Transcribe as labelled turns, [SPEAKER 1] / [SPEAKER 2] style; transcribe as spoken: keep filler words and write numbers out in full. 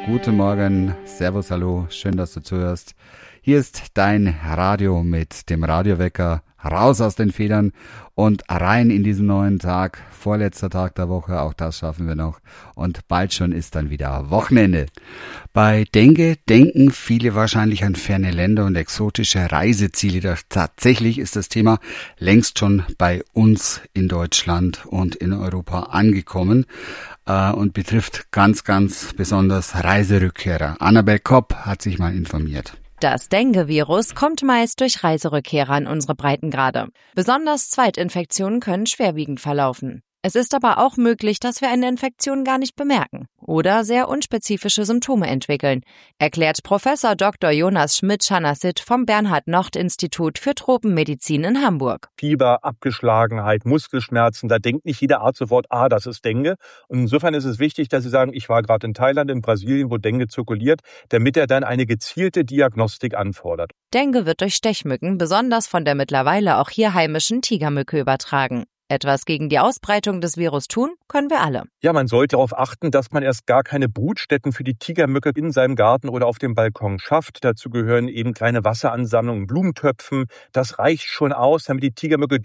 [SPEAKER 1] Guten Morgen, Servus, hallo, schön, dass du zuhörst. Hier ist dein Radio mit dem Radiowecker, raus aus den Federn und rein in diesen neuen Tag, vorletzter Tag der Woche, auch das schaffen wir noch. Und bald schon ist dann wieder Wochenende. Bei Dengue denken viele wahrscheinlich an ferne Länder und exotische Reiseziele. Doch tatsächlich ist das Thema längst schon bei uns in Deutschland und in Europa angekommen äh, und betrifft ganz, ganz besonders Reiserückkehrer. Annabel Kopp hat sich mal informiert.
[SPEAKER 2] Das Dengue-Virus kommt meist durch Reiserückkehrer in unsere Breitengrade. Besonders Zweitinfektionen können schwerwiegend verlaufen. Es ist aber auch möglich, dass wir eine Infektion gar nicht bemerken oder sehr unspezifische Symptome entwickeln, erklärt Professor Doktor Jonas Schmidt-Schanassit vom Bernhard-Nocht-Institut für Tropenmedizin in Hamburg.
[SPEAKER 3] Fieber, Abgeschlagenheit, Muskelschmerzen, da denkt nicht jeder Arzt sofort, ah, das ist Dengue. Und insofern ist es wichtig, dass Sie sagen, ich war gerade in Thailand, in Brasilien, wo Dengue zirkuliert, damit er dann eine gezielte Diagnostik anfordert.
[SPEAKER 2] Dengue wird durch Stechmücken, besonders von der mittlerweile auch hier heimischen Tigermücke, übertragen. Etwas gegen die Ausbreitung des Virus tun können wir alle.
[SPEAKER 3] Ja, man sollte darauf achten, dass man erst gar keine Brutstätten für die Tigermücke in seinem Garten oder auf dem Balkon schafft. Dazu gehören eben kleine Wasseransammlungen, Blumentöpfen. Das reicht schon aus, damit die Tigermücke